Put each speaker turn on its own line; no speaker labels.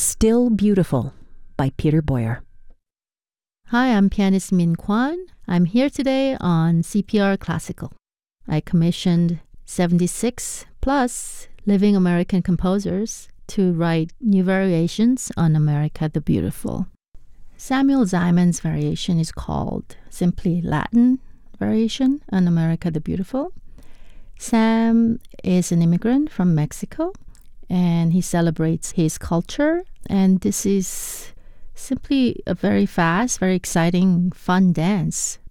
Still Beautiful by Peter Boyer.
Hi, I'm pianist Min Kwan. I'm here today on CPR Classical. I commissioned 76 plus living American composers to write new variations on America the Beautiful. Samuel Zimon's variation is called simply Latin Variation on America the Beautiful. Sam is an immigrant from Mexico, and he celebrates his culture. And this is simply a very fast, very exciting, fun dance